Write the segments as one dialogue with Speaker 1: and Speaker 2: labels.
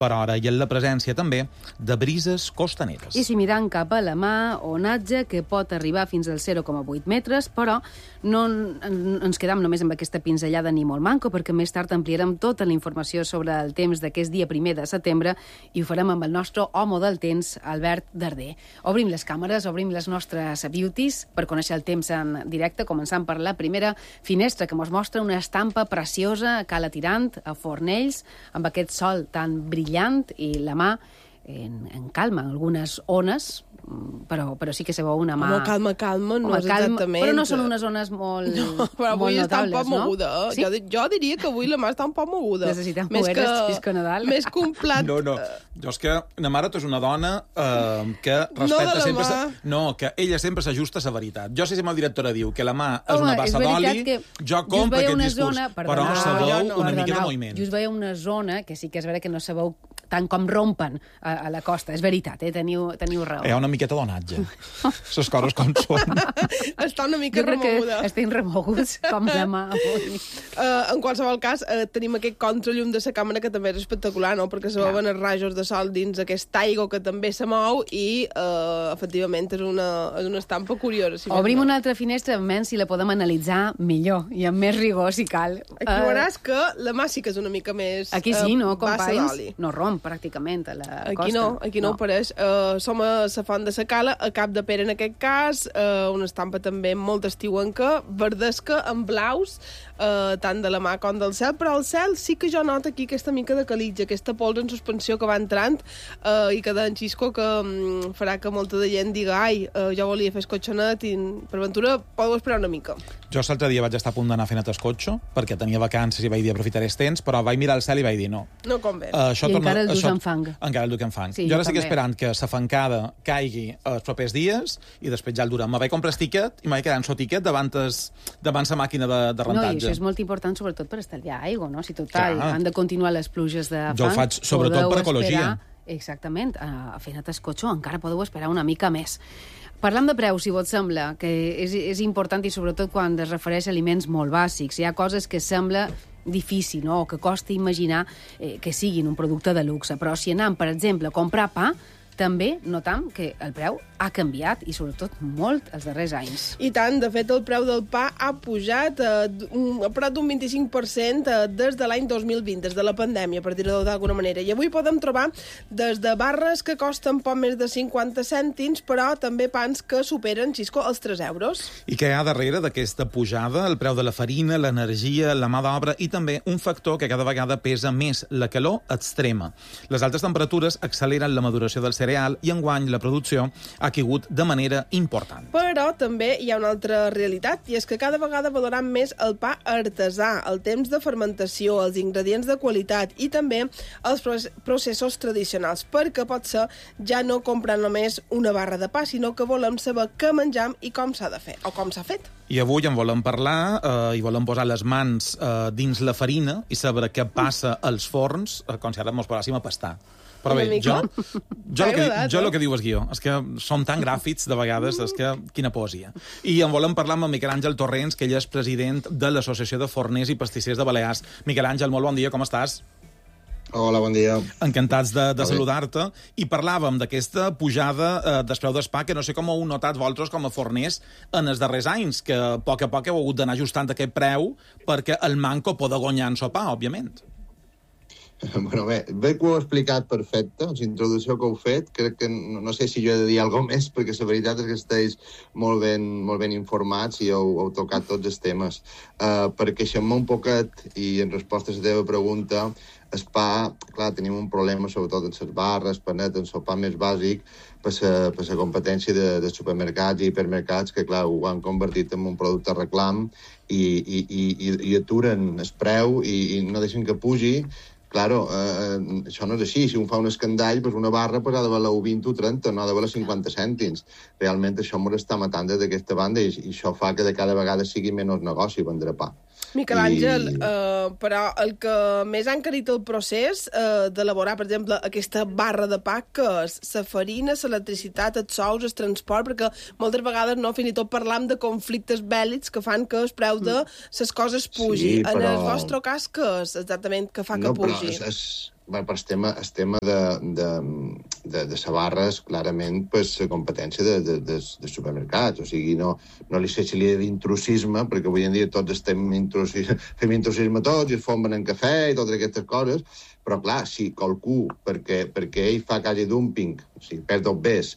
Speaker 1: per hora i en la presència també de brises costaneres.
Speaker 2: I si mirant cap a la mà, onatge que pot arribar fins als 0,8 metres, però no ens quedam només amb aquesta pinzellada ni molt manco, perquè més tard ampliarem tota la informació sobre el temps d'aquest dia 1 de setembre i ho farem amb el nostre home del temps, Albert Darder. Obrim les càmeres, obrim les nostres beauties per conèixer el temps en directe, començant per la primera finestra que ens mostra una estampa preciosa a Cala Tirant, a Fornells, amb aquest sol tan brillant i la mà en calma, algunes ones, però sí que se veu una mà...
Speaker 3: Calma, no és exactament...
Speaker 2: Però no són unes ones molt notables, no?
Speaker 3: Però avui està un poc moguda. Sí? Jo diria que avui la mà està un poc moguda.
Speaker 2: Necessitem fogueres, Xisco Nadal.
Speaker 3: Més que un plat...
Speaker 1: No. Jo és que la mare és una dona que respecta sempre... No, que ella sempre s'ajusta a la veritat. Jo sé si la directora diu que la mà és una bassa d'oli, jo compro aquest discurs. Però se veu una mica de moviment.
Speaker 2: Just veia una zona que sí que és vera que no se veu tant com rompen a la costa. És veritat, teniu raó.
Speaker 1: Hi ha una miqueta d'onatge. Les coses com són.
Speaker 3: Està una mica remoguda.
Speaker 2: Jo crec que estem remoguts com demà avui.
Speaker 3: En qualsevol cas, tenim aquest contrallum de la càmera que també és espectacular, no? Perquè se veuen els rajos de sol dins aquest aigua que també se mou i, efectivament, és una estampa curiosa. Si
Speaker 2: obrim una altra finestra, almenys si la podem analitzar millor i amb més rigor, si cal.
Speaker 3: Aquí veuràs que la mà sí que és una mica més...
Speaker 2: Aquí sí, no, companys? No romp, pràcticament, a la costa.
Speaker 3: Aquí no ho pareix. Som a la font de la Cala, a Cap de Pere en aquest cas, una estampa també molt estiuenca, verdesca, amb blaus, tant de la mà com del cel, però al cel sí que jo noto aquí aquesta mica de calitja, aquesta pols en suspensió que va entrant i que d'en Xisco que farà que molta de gent diga jo volia fer escotxonet i per ventura podeu esperar una mica.
Speaker 1: Jo l'altre dia vaig estar a punt d'anar fent escotxo perquè tenia vacances i vaig dir aprofitaré els temps, però vaig mirar el cel i vaig dir no.
Speaker 3: No convé.
Speaker 2: I encara el dus en fang.
Speaker 1: Encara el duc en fang.
Speaker 2: Sí,
Speaker 1: jo ara estic esperant que la fancada caigui els propers dies i després ja el durem. Me vaig comprar el tiquet i me vaig quedar en tiquet davant la màquina de rentatge.
Speaker 2: No, i això és molt important sobretot per estalviar aigua, no? Si total han de continuar les pluges de fang...
Speaker 1: Jo ho faig sobretot per ecologia.
Speaker 2: Exactament, fent escotxo encara podeu esperar una mica més. Parlant de preus, si vos sembla, que és important i sobretot quan es refereix a aliments molt bàsics. Hi ha coses que sembla difícil, no?, o que costa imaginar que siguin un producte de luxe. Però si anem, per exemple, a comprar pa, també notam que el preu ha canviat i sobretot molt els darrers anys.
Speaker 3: I tant, de fet el preu del pa ha pujat a prop d'un 25% des de l'any 2020, des de la pandèmia, per dir-ho d'alguna manera. I avui podem trobar des de barres que costen poc més de 50 cèntims, però també pans que superen, Xisco, els 3 euros.
Speaker 1: I què hi ha darrere d'aquesta pujada? El preu de la farina, l'energia, la mà d'obra i també un factor que cada vegada pesa més, la calor extrema. Les altes temperatures acceleren la maduració del cereal i enguany la producció ha caigut de manera important.
Speaker 3: Però també hi ha una altra realitat, i és que cada vegada valoram més el pa artesà, el temps de fermentació, els ingredients de qualitat i també els processos tradicionals, perquè potser ja no comprar només una barra de pa, sinó que volem saber què menjam i com s'ha de fer, o com s'ha fet.
Speaker 1: I avui en volem parlar i volem posar les mans dins la farina i saber què passa als forns com si ara ens posàssim a pastar. Però bé, jo el que diu el guió és que som tan gràfics de vegades, és que quina poesia. I en volem parlar amb Miquel Àngel Torrents, que ell és president de l'Associació de Forners i Pastissers de Balears. Miquel Àngel, molt bon dia, com estàs?
Speaker 4: Hola, bon dia.
Speaker 1: Encantats de saludar-te. I parlàvem d'aquesta pujada del preu del pa, que no sé com ho heu notat vosaltres com a forners en els darrers anys, que a poc heu hagut d'anar ajustant aquest preu perquè el manco pot guanyar en sopar, òbviament.
Speaker 4: Bueno, bé que ho heu explicat perfecte, la introducció que heu fet. Crec que no sé si jo he de dir alguna cosa més, perquè la veritat és que esteu molt ben informats i heu tocat tots els temes. Per queixar-me un poquet i en resposta a la teva pregunta, el pa, clar, tenim un problema sobretot en les barres, panet, en el pa més bàsic, per la competència de supermercats i hipermercats, que clar, ho han convertit en un producte reclam i aturen el preu i no deixen que pugi. Claro, això no és així. Si un fa un escandall, doncs una barra ha de valer 20 o 30, no ha de valer 50 cèntims. Realment això m'ho està matant des d'aquesta banda i això fa que de cada vegada sigui menys negoci vendre pa.
Speaker 3: Miquel Àngel, però el que més ha encarit el procés d'elaborar, per exemple, aquesta barra de pa, que és la farina, l'electricitat, els sous, el transport, perquè moltes vegades fins i tot parlam de conflictes bèl·lics que fan que el preu de les coses pugi.
Speaker 4: Sí, però...
Speaker 3: En el vostre cas, què és exactament que fa que pugi?
Speaker 4: el tema de Sabarra és clarament la competència de supermercats. O sigui, no li sé si li ha d'intrusisme, perquè avui en dia tots fem intrusisme tots i es fomen en cafè i totes aquestes coses, però clar, si qualcú, perquè ell fa calle dumping, o sigui, perd el bes,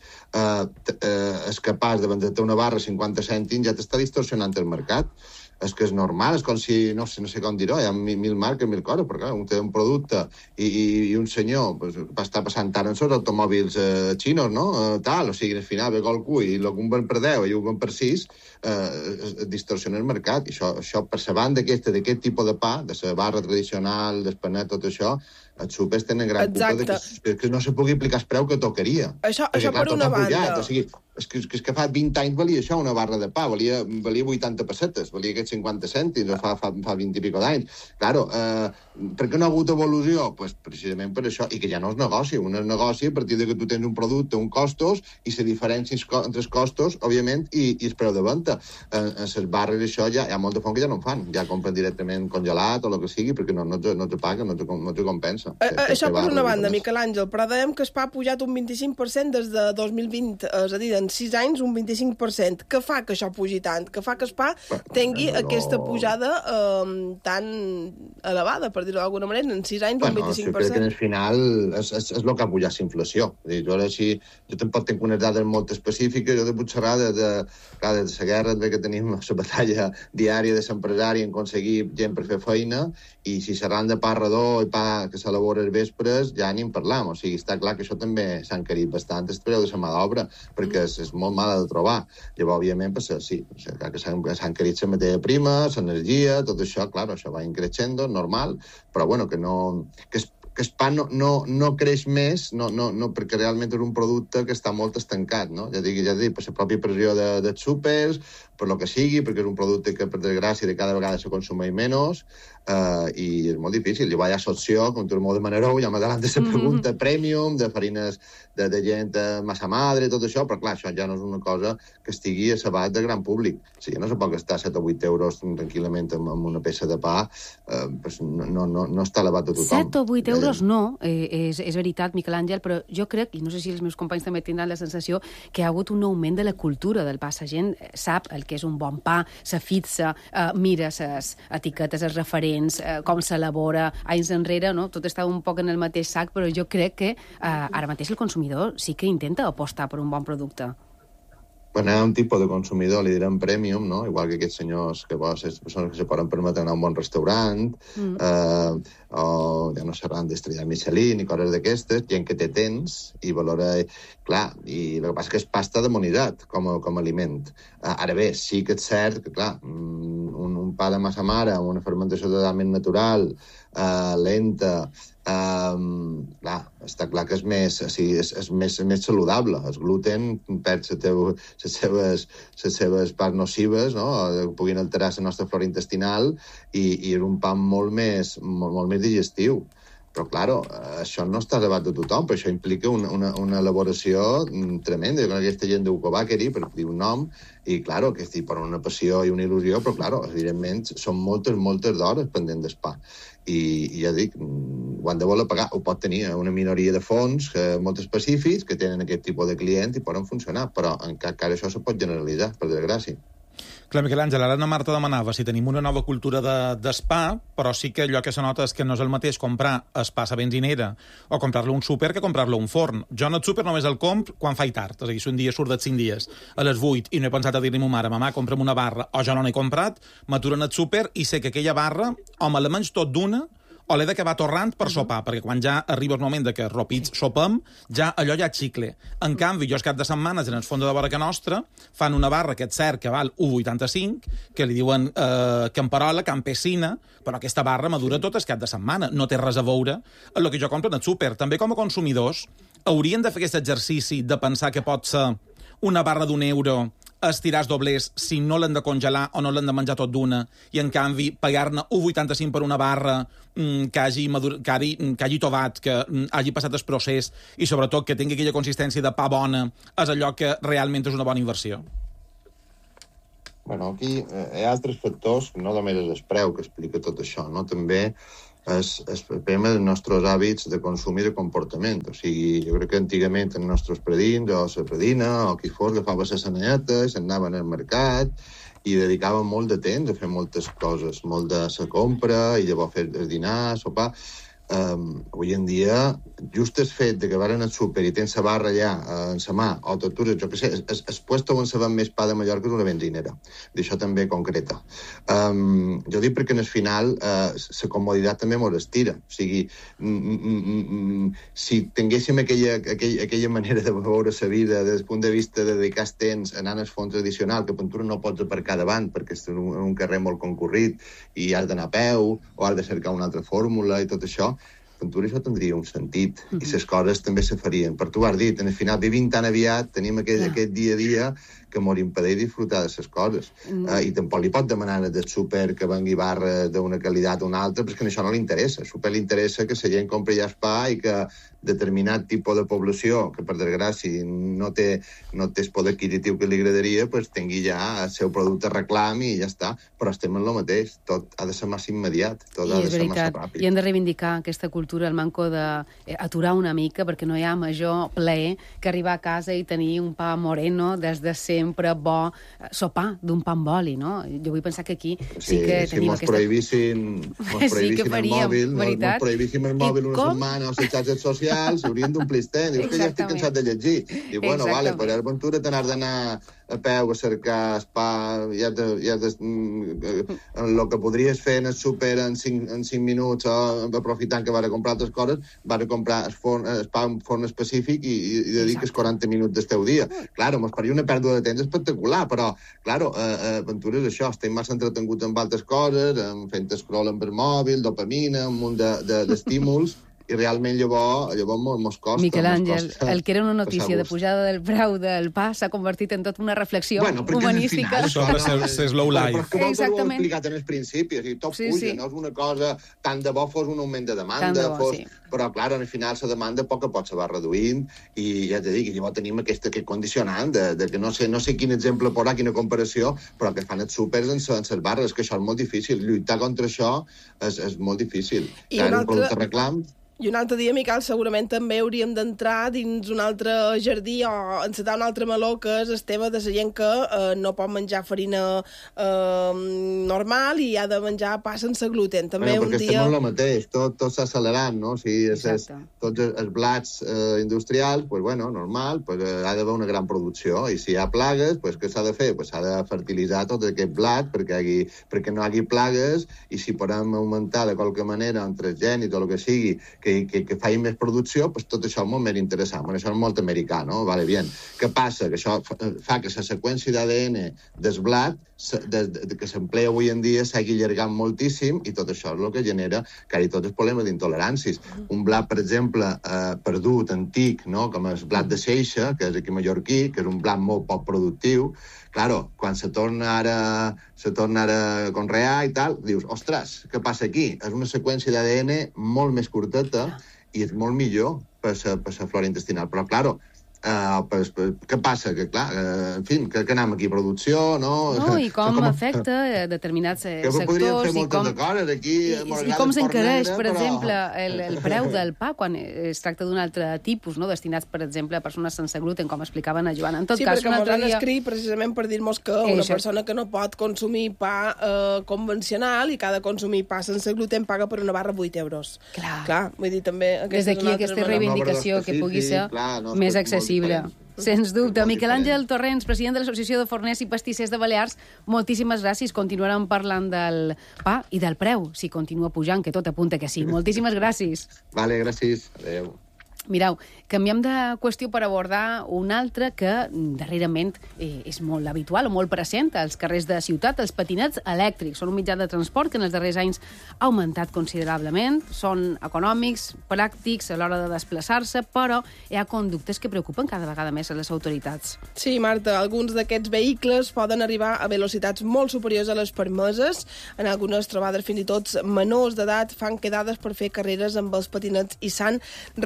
Speaker 4: és capaç de vendre-te una barra a 50 cèntims, ja t'està distorsionant el mercat. És que és normal, és com si, no sé com dir-ho, hi ha mil marques, mil coses, però clar, un té un producte i un senyor va estar passant tant en els automòbils xinos, no? O sigui, al final ve qualcú i el que un ven per 10 i un ven per 6, distorsiona el mercat. I això per la banda d'aquest tipus de pa, de la barra tradicional, del panet, tot això, els súpers tenen gran culpa que no se pugui aplicar el preu que tocaria.
Speaker 3: Això per una banda.
Speaker 4: O sigui, és que fa 20 anys valia això, una barra de pa, valia 80 pessetes, valia aquests 50 cèntims, fa 20 i pico d'anys. Claro, per què no ha hagut evolució? Pues precisament per això, i que ja no és negoci. Un és negoci a partir de que tu tens un producte, un costos, i la diferència entre els costos, òbviament, i el preu de venda. En les barres això ja hi ha molt de font que ja no en fan, ja compren directament congelat o el que sigui, perquè no te paguen, no te compensa.
Speaker 3: Això per una banda, Miquel Àngel, però dèiem que el pa ha pujat un 25% des de 2020, és a dir, en 6 anys un 25%. Què fa que això pugi tant? Què fa que el pa tingui aquesta pujada tan elevada, per dir-ho d'alguna manera, en 6 anys un 25%?
Speaker 4: Jo crec que al final és el que ha pujat la inflació. Jo tampoc tinc unes dades molt específiques, jo de Puigcerdà, de la guerra que tenim, la batalla diària de l'empresari en aconseguir gent per fer feina, i si serran de pa redó i pa que s'elabora els vespres, ja ni en parlam. O sigui, està clar que això també s'ha encarit bastant el preu de la mà d'obra, perquè és molt mala de trobar. Llavors, òbviament, sí, que s'ha encarit la matèria prima, l'energia, tot això, clar, això va increixendo, normal, però bueno, que el pa no creix més, perquè realment és un producte que està molt estancat, no? Ja dic, per la pròpia pressió dels súpers, per lo que sigui, perquè és un producte que, per desgràcia, de cada vegada se consumeix menys, i és molt difícil. Llavors hi ha l'opció, com tu molt demanareu, ja m'adelanto la pregunta, premium, de farines de gent massa madre, tot això, però clar, això ja no és una cosa que estigui a l'abast del gran públic. Si ja no se pot gastar 7 o 8 euros tranquil·lament en una peça de pa, no està a l'abast de tothom.
Speaker 2: 7 o 8 euros no, és veritat, Miquel Àngel, però jo crec, i no sé si els meus companys també tindran la sensació, que hi ha hagut un augment de la cultura del pa. La gent sap el que és un bon pa, se fixa, mira les etiquetes, els referents, com s'elabora, anys enrere, no? Tot està un poc en el mateix sac, però jo crec que ara mateix el consumidor sí que intenta apostar per un bon producte.
Speaker 4: Bueno, hi ha un tipus de consumidor, li direm premium, no? Igual que aquests senyors que les persones que se poden permetre anar a un bon restaurant, o ja no seran d'estrella Michelin i coses d'aquestes, gent que té temps i valora... Clar, i el que passa és que és pasta demonitzat com a aliment. Ara bé, sí que és cert que, clar, un pa de massa mare amb una fermentació totalment natural, lenta, clar, està clar que és més saludable. El gluten perd les seves parts nocives, no? Puguin alterar la nostra flora intestinal i és un pa molt més digestiu. Però, clar, això no està elevat de tothom, però això implica una elaboració tremenda. Aquesta gent d'Ucobàqueri, per dir un nom, i, clar, que estic per una passió i una il·lusió, però, clar, evidentment, són moltes d'hores pendent del pa. I ja dic, ho han de voler pagar. Ho pot tenir una minoria de fons molt específics que tenen aquest tipus de client i poden funcionar, però en cap cas això se pot generalitzar, per desgràcia.
Speaker 1: Clar, Miquel Àngel, ara la Marta demanava si tenim una nova cultura d'espa, però sí que allò que se nota és que no és el mateix comprar espa a la benzinera o comprar-lo a un súper que comprar-lo a un forn. Jo en el súper només el compro quan faig tard, és a dir, si un dia surt de 5 dies a les 8 i no he pensat a dir-li a ma mare, mamà, compra'm una barra, o jo no n'he comprat, m'aturo en el súper i sé que aquella barra o me la menys tot d'una o l'he d'acabar torrant per sopar, perquè quan ja arriba el moment de que ropits sopem, ja allò ja xicle. En canvi, jo el cap de setmanes, en el fons de vora que nostra, fan una barra que és cert que val 1,85, que li diuen camperola, campesina, però aquesta barra madura tot el cap de setmana. No té res a veure amb el que jo compro en el súper. També com a consumidors haurien de fer aquest exercici de pensar que pot ser una barra d'€1 estirars doblers si no l'han de congelar o no l'han de menjar tot d'una, i en canvi pagar-ne 1,85 per una barra que hagi tovat, que hagi passat el procés i sobretot que tingui aquella consistència de pa bona, és allò que realment és una bona inversió.
Speaker 4: Bueno, aquí hi ha altres factors, no només és el preu que explica tot això, no? També el problema dels nostres hàbits de consum i de comportament. O sigui, jo crec que antigament els nostres predins o la predina o qui fos agafava la saneta, s'anaven al mercat i dedicaven molt de temps a fer moltes coses, molt de la compra i llavors fer el dinar, sopar. Avui en dia, just el fet de que van al súper i tens la barra allà en la mà, o t'atures, jo què sé, el puesto on se ven més pa de Mallorca és una benzinera. D'això també concreta. Jo dic perquè al final la comoditat també mos estira. O sigui, si tinguéssim aquella manera de veure la vida des del punt de vista de dedicar temps anant al fons tradicional, que Ventura no pots aparcar davant perquè és un carrer molt concurrit i has d'anar a peu o has de cercar una altra fórmula i tot això, Ventura això tindria un sentit i les coses també se farien. Per tu ho has dit, al final vivim tan aviat, tenim aquest dia a dia que mos impedeix disfrutar de les coses. I tampoc li pot demanar del súper que vengui barra d'una qualitat o una altra, perquè això no li interessa. Al súper li interessa que la gent compri ja el pa i que determinat tipus de població, que per desgràcia no té el poder adquisitiu que li agradaria, pues tingui ja el seu producte reclam i ja està. Però estem en el mateix. Tot ha de ser massa immediat, tot ha de ser massa ràpid.
Speaker 2: I hem de reivindicar aquesta cultura, el manco d'aturar una mica, perquè no hi ha major plaer que arribar a casa i tenir un pa moreno des de sempre bo, sopar d'un pa amb oli, no? Jo vull pensar que aquí sí que tenim aquesta...
Speaker 4: Si prohibissin el mòbil, mos prohibissin el mòbil una setmana o les xarxes socials, haurien d'omplir el temps. Dius que ja estic cansat de llegir. I bueno, vale, per Ventura t'has d'anar a peu a cercar el pa, el que podries fer en el súper en 5 minuts o aprofitant que vas a comprar altres coses, vas a comprar el pa en forn específic i dediques 40 minuts del teu dia. Claro, mos faria una pèrdua de temps espectacular, però, claro, Ventura és això, estem massa entretenguts amb altres coses, fent scroll amb el mòbil, dopamina, un munt d'estímuls, i realment llavors mos costa.
Speaker 2: Miquel Àngel, el que era una notícia de pujada del preu del pa s'ha convertit en tota una reflexió humanística.
Speaker 1: Sobre ser slow life.
Speaker 4: Però ho heu explicat en els principis, tot puja, no és una cosa, tant de bo fos un augment de demanda, però, clar, al final la demanda a poc a poc se va reduint i ja t'he dit, llavors tenim aquest condicionant de que no sé quin exemple posar, quina comparació, però que fan els súpers en les barres, que això és molt difícil. Lluitar contra això és molt difícil.
Speaker 3: I un producte reclam... I un altre dia, Miquel, segurament també hauríem d'entrar dins un altre jardí o encetar un altre meló, que és el tema de la gent que no pot menjar farina normal i ha de menjar pa sense gluten. També un dia...
Speaker 4: Perquè estem en el mateix, tot s'ha accelerat, no? O sigui, tots els blats industrials, pues bueno, normal, pues ha d'haver una gran producció, i si hi ha plagues, pues què s'ha de fer? Pues s'ha de fertilitzar tot aquest blat perquè no hi hagi plagues, i si podem augmentar de qualque manera entre el gen i tot el que sigui, que faci més producció, pues tot això és molt més interessant. Bueno, això és molt americà, no? Vale, bien. Què passa? Que això fa que la seqüència d'ADN del blat que s'emplea avui en dia s'hagi allargat moltíssim, i tot això és el que genera quasi tots els problemes d'intoleràncies. Un blat, per exemple, perdut, antic, no? Com el blat de Seixa, que és aquí mallorquí, que és un blat molt poc productiu, claro, quan se torna ara a conrear i tal, dius, ostres, què passa aquí? És una seqüència d'ADN molt més curteta i és molt millor per la flora intestinal. Però, claro, què passa? Que, clar, en fi, que anem aquí a producció, no?
Speaker 2: No, i com afecta determinats sectors.
Speaker 4: Que podríem fer moltes coses aquí.
Speaker 2: I com s'encareix, per exemple, el preu del pa quan es tracta d'un altre tipus, no? Destinats, per exemple, a persones sense gluten, com explicaven a Joana. En tot cas,
Speaker 3: perquè ens han escrit precisament per dir-nos que una persona que no pot consumir pa convencional i que ha de consumir pa sense gluten paga per una barra 8 euros. Clar, vull dir, també...
Speaker 2: Des d'aquí aquesta reivindicació que pugui ser més accessible. Sens dubte. Miquel Àngel Torrents, president de l'Associació de Forners i Pastissers de Balears, moltíssimes gràcies. Continuarem parlant del pa i del preu, si continua pujant, que tot apunta que sí. Moltíssimes gràcies.
Speaker 4: Vale, gràcies. Adéu.
Speaker 2: Mireu, canviem de qüestió per abordar una altra que darrerament és molt habitual o molt present als carrers de ciutat, els patinets elèctrics. Són un mitjà de transport que en els darrers anys ha augmentat considerablement. Són econòmics, pràctics a l'hora de desplaçar-se, però hi ha conductes que preocupen cada vegada més a les autoritats.
Speaker 3: Sí, Marta, alguns d'aquests vehicles poden arribar a velocitats molt superiors a les permeses. En algunes trobades fins i tot menors d'edat fan quedades per fer carreres amb els patinets i s'han registrat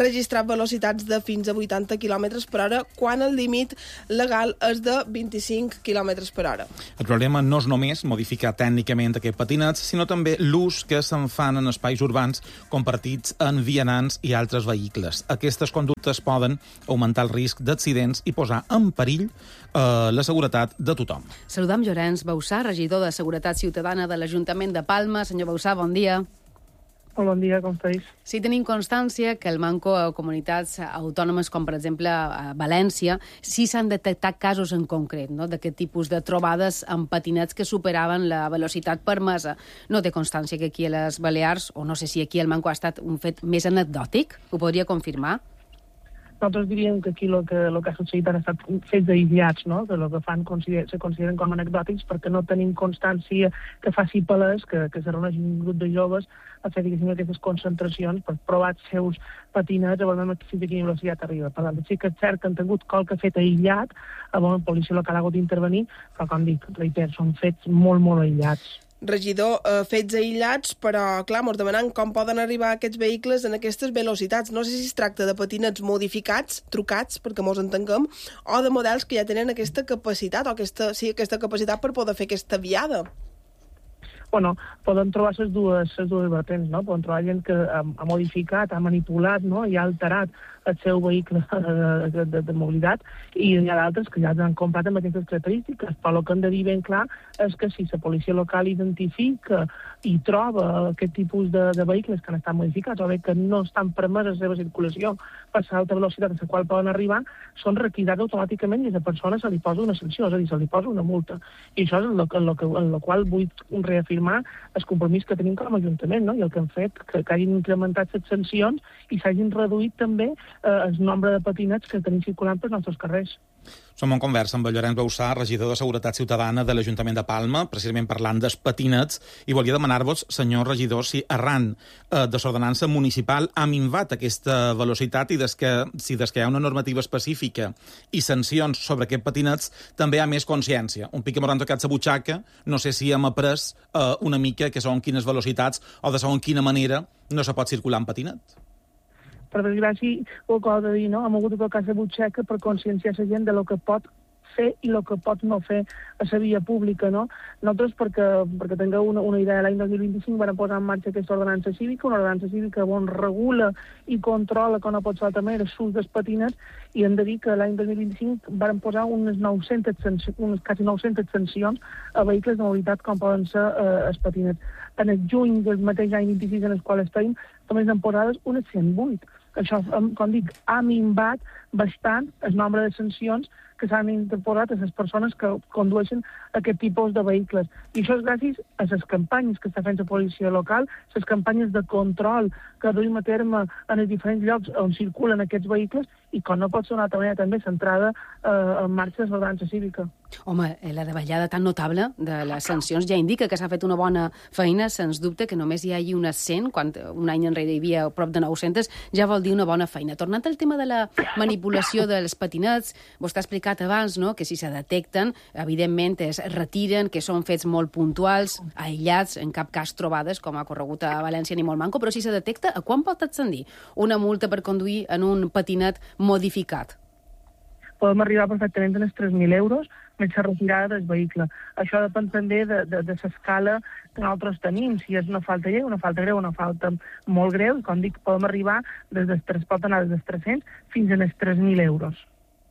Speaker 3: velocitats de fins a 80 km per hora, quan el límit legal és de 25 km per hora.
Speaker 1: El problema no és només modificar tècnicament aquests patinets, sinó també l'ús que se'n fan en espais urbans compartits en vianants i altres vehicles. Aquestes conductes poden augmentar el risc d'accidents i posar en perill la seguretat de tothom.
Speaker 2: Saludam Llorenç Bausà, regidor de Seguretat Ciutadana de l'Ajuntament de Palma. Senyor Bausà, bon dia.
Speaker 5: Bon dia, com estàs?
Speaker 2: Sí, tenim constància que el manco a comunitats autònomes, com per exemple a València, sí s'han detectat casos en concret, no?, d'aquest tipus de trobades amb patinets que superaven la velocitat permesa. No té constància que aquí a les Balears, o no sé si aquí el manco ha estat un fet més anecdòtic? Ho podria confirmar?
Speaker 5: Nosaltres diríem que aquí el que ha succeït han estat fets aïllats, no?, que el que fan se consideren com anecdòtics perquè no tenim constància que faci palès que se reuneixin un grup de joves a fer, diguéssim, aquestes concentracions per provar els seus patinets a veure fins a quina velocitat arriba. Per tant, sí que és cert que han tingut qualque fet aïllat, la policia local ha hagut d'intervenir, però, com dic, reiter, són fets molt, molt aïllats.
Speaker 3: Regidor, fets aïllats, però, clar, mos demanant com poden arribar aquests vehicles en aquestes velocitats. No sé si es tracta de patinets modificats, trucats, perquè mos entenguem, o de models que ja tenen aquesta capacitat, o aquesta capacitat per poder fer aquesta viada.
Speaker 5: Bueno, poden trobar les dues vertents, no? Poden trobar gent que ha modificat, ha manipulat, no?, i ha alterat el seu vehicle de mobilitat, i hi ha d'altres que ja han comprat amb aquestes característiques. Però el que hem de dir ben clar és que si la policia local identifica i troba aquest tipus de vehicles que han estat modificats o bé que no estan permeses la seva circulació per l'alta velocitat a la qual poden arribar, són requisats automàticament i a la persona se li posa una sanció, és a dir, se li posa una multa. I això és en la qual vull reafirmar el compromís que tenim com a Ajuntament, no?, i el que hem fet, que hagin incrementat les sancions i s'hagin reduït també el nombre de patinets que tenim circulant pels nostres carrers.
Speaker 1: Som en conversa amb el Llorenç Bausà, regidor de Seguretat Ciutadana de l'Ajuntament de Palma, precisament parlant dels patinets, i volia demanar-vos, senyor regidor, si arran de l'ordenança municipal ha minvat aquesta velocitat i si des que hi ha una normativa específica i sancions sobre aquests patinets també hi ha més consciència. Un pic que m'han tocat la butxaca, no sé si hem après una mica que són quines velocitats o de segons quina manera no se pot circular en patinet.
Speaker 5: Per desgràcia, ho acabo de dir, no? Hem hagut de tocar la butxaca per conscienciar la gent de lo que pot fer i el que pot no fer a la via pública, no? Nosaltres, perquè tingueu una idea, l'any 2025 van posar en marxa aquesta ordenança cívica, una ordenança cívica on regula i controla, com no pot ser altra manera, l'ús dels patinets, i hem de dir que l'any 2025 van posar unes quasi 900 sancions a vehicles de mobilitat com poden ser els patinets. En el juny del mateix any 26 en el qual estem, també n'han posades unes 108. Això, com dic, ha minvat bastant el nombre de sancions que s'han interposat a les persones que condueixen aquest tipus de vehicles. I això és gràcies a les campanyes que està fent la policia local, les campanyes de control que duim a terme en els diferents llocs on circulen aquests vehicles i, com no pot ser d'una altra manera, també centrada en marxa de l'ordenança cívica.
Speaker 2: Home, la davallada tan notable de les sancions ja indica que s'ha fet una bona feina, sens dubte, que només hi hagi unes 100, quan un any enrere hi havia prop de 900, ja vol dir una bona feina. Tornant al tema de la manipulació dels patinets, vostè ha explicat abans, no?, que si se detecten, evidentment es retiren, que són fets molt puntuals, aïllats, en cap cas trobades, com ha corregut a València ni molt manco, però si se detecta, a quan pot ascendir una multa per conduir en un patinet modificat?
Speaker 5: Podem arribar perfectament a els 3.000 euros més la retirada del vehicle. Això depèn també de l'escala que nosaltres tenim, si és una falta lleu, una falta greu, una falta molt greu, i com dic, podem arribar pot anar des dels 300 fins als 3.000 euros.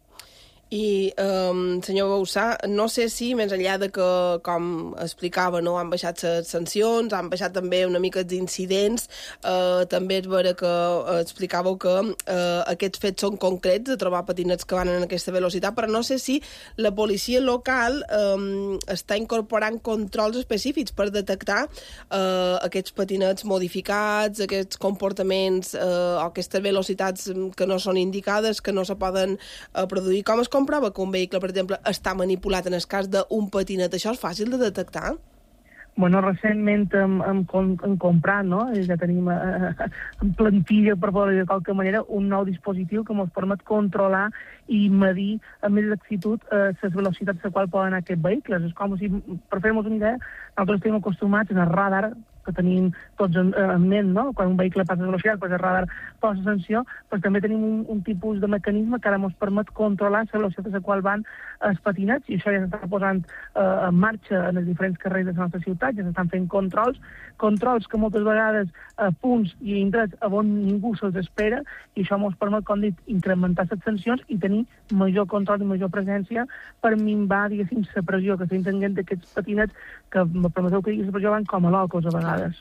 Speaker 3: I, senyor Bausà, no sé si, més enllà de que, com explicava, no, han baixat les sancions, han baixat també una mica els incidents, també és vera que explicàveu que aquests fets són concrets, de trobar patinets que van en aquesta velocitat, però no sé si la policia local està incorporant controls específics per detectar aquests patinets modificats, aquests comportaments o aquestes velocitats que no són indicades, que no se poden produir. Com es comprova que un vehicle, per exemple, està manipulat en el cas d'un patinet? Això és fàcil de detectar?
Speaker 5: Bueno, recentment hem comprat, no? Ja tenim en plantilla, per poder dir de qualque manera, un nou dispositiu que ens permet controlar i medir amb més exactitud les velocitats a qual poden anar aquests vehicles. És com si, per fer-nos una idea, nosaltres estem acostumats en el radar que tenim tots en ment, no? Quan un vehicle passa de velocitat, pues el radar posa sanció, però també tenim un tipus de mecanisme que ara ens permet controlar la velocitat a la qual van els patinets, i això ja s'està posant en marxa en els diferents carrers de la nostra ciutat, ja s'estan fent controls que moltes vegades a punts i indrets on ningú se'ls espera, i això ens permet, com dit, incrementar les sancions i tenir major control i major presència per minvar, diguéssim, la pressió que estem tenint d'aquests patinets que, me permeteu que digui, la pressió van com a locos a vegades.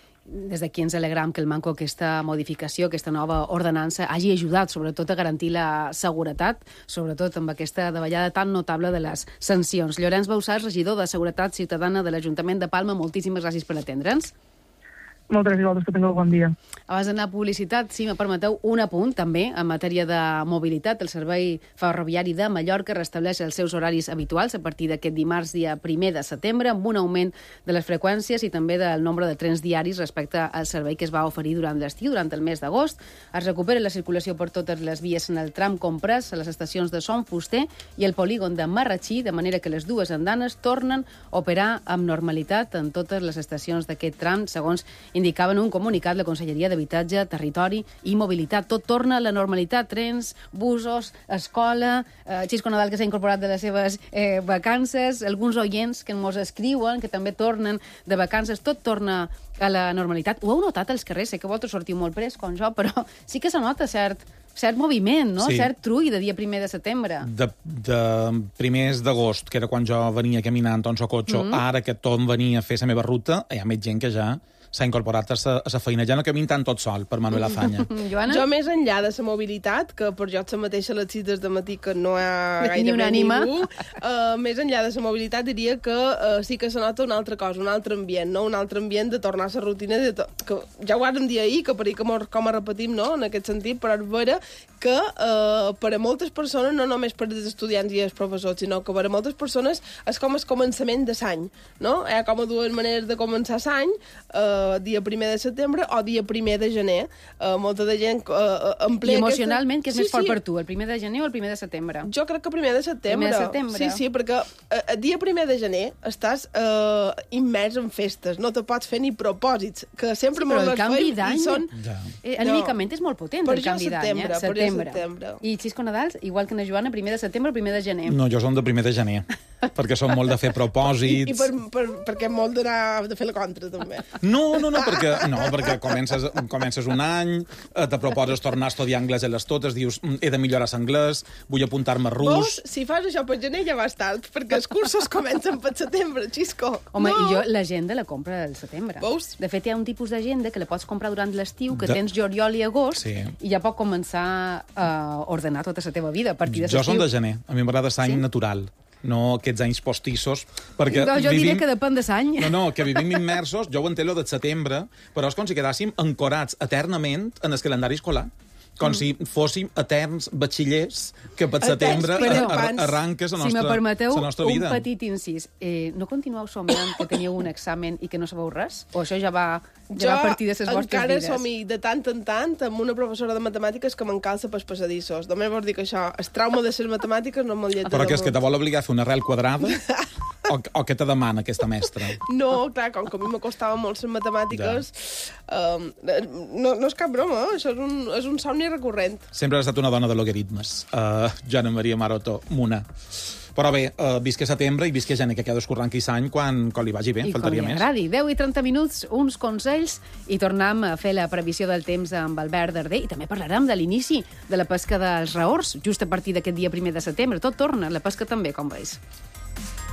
Speaker 2: Des d'aquí ens alegram que el Manco aquesta modificació, aquesta nova ordenança, hagi ajudat sobretot a garantir la seguretat, sobretot amb aquesta davallada tan notable de les sancions. Llorenç Bausàs, regidor de Seguretat Ciutadana de l'Ajuntament de Palma, moltíssimes gràcies per atendre'ns.
Speaker 5: Moltes gràcies a vosaltres, que tingueu bon dia.
Speaker 2: Abans d'anar a publicitat, si me permeteu, un apunt també en matèria de mobilitat. El Servei Ferroviari de Mallorca restableix els seus horaris habituals a partir d'aquest dimarts, dia 1 de setembre, amb un augment de les freqüències i també del nombre de trens diaris respecte al servei que es va oferir durant l'estiu, durant el mes d'agost. Es recupera la circulació per totes les vies en el tram Comprès, a les estacions de Son Fuster i el polígon de Marratxí, de manera que les dues andanes tornen a operar amb normalitat en totes les estacions d'aquest tram, segons indicava en un comunicat la Conselleria d'Habitatge, Territori i Mobilitat. Tot torna a la normalitat, trens, busos, escola, Xisco Nadal que s'ha incorporat de les seves vacances, alguns oients que ens escriuen que també tornen de vacances, tot torna a la normalitat. Ho heu notat als carrers? Sé que vosaltres sortiu molt pres, com jo, però sí que se nota cert moviment, no? Sí. Cert trull de dia 1 de setembre.
Speaker 1: De primers d'agost, que era quan jo venia caminant en el cotxe, ara que tot venia a fer la meva ruta, hi ha més gent que ja s'ha incorporat a la feina. Ja no camino tant tot sol, per Manuel Azaña.
Speaker 2: Joana?
Speaker 3: Jo, més enllà de la mobilitat, que per jo la mateixa a les 6 de matí que no hi ha gairebé ningú, més enllà de la mobilitat diria que sí que se nota una altra cosa, un altre ambient, no? Un altre ambient de tornar a la rutina, que ja ho vàrem dir ahir, que per ahir com a repetim, no? En aquest sentit, però és vera que per a moltes persones, no només per als estudiants i els professors, sinó que per a moltes persones és com el començament de l'any, no? Hi ha com a dues maneres de començar l'any, dia 1 de setembre o dia 1 de gener. Molta de gent emplea...
Speaker 2: I emocionalment, què és més fort per tu, el 1 de gener o el 1 de setembre?
Speaker 3: Jo crec que 1 de setembre.
Speaker 2: 1 de setembre.
Speaker 3: Sí, perquè el dia 1 de gener estàs immers en festes, no te pots fer ni propòsits, que sempre
Speaker 2: sí, però el canvi d'any
Speaker 3: són...
Speaker 2: anímicament és molt potent, el canvi d'any.
Speaker 3: Setembre.
Speaker 2: I Xisco Nadal, igual que na Joana, 1 de setembre o 1 de gener?
Speaker 1: No, jo som de 1 de gener, perquè som molt de fer propòsits...
Speaker 3: I perquè molt de fer la contra, també.
Speaker 1: No, perquè comences un any, te proposes tornar a estudiar anglès a les totes, dius, he de millorar l'anglès, vull apuntar-me a rus...
Speaker 3: Veus? Si fas això per gener ja vas tard, perquè els cursos comencen per setembre, Xisco.
Speaker 2: Home, i jo l'agenda la compro al setembre.
Speaker 3: Veus?
Speaker 2: De fet, hi ha un tipus d'agenda que la pots comprar durant l'estiu, que tens juliol i agost, i ja pot començar a ordenar tota la teva vida a partir de l'estiu.
Speaker 1: Jo som de gener, a mi m'agrada l'any natural. No aquests anys postissos, perquè
Speaker 2: no, jo diria que depèn de l'any.
Speaker 1: No, que vivim immersos, jo ho entenc, de setembre, però és com si quedàssim ancorats eternament en el calendari escolar. Com si fóssim eterns batxillers que per setembre arranques la nostra vida.
Speaker 2: Si me permeteu un petit incís, no continueu somiant que teníeu un examen i que no sabeu res? O això ja va partir de les vostres vides?
Speaker 3: Jo encara som-hi de tant en tant amb una professora de matemàtiques que m'encalça pels passadissos. Només vols dir que això, el trauma de les matemàtiques no me'l lletra.
Speaker 1: Però que és que te vol obligar a fer una arrel quadrada? O què te demana aquesta mestra?
Speaker 3: No, clar, com que a mi m'acostava molt les matemàtiques, no és cap broma, això és un somni recurrent.
Speaker 1: Sempre has estat una dona de logaritmes, Joana Maria Maroto Muna. Però bé, visca setembre i visca gener, que cadascú arranqui l'any quan li vagi bé, faltaria més.
Speaker 2: I com li agradi. 10 i 30 minuts, uns consells, i tornem a fer la previsió del temps amb Albert Darder, i també parlarem de l'inici de la pesca dels raors, just a partir d'aquest dia 1 de setembre. Tot torna, la pesca també, com veus.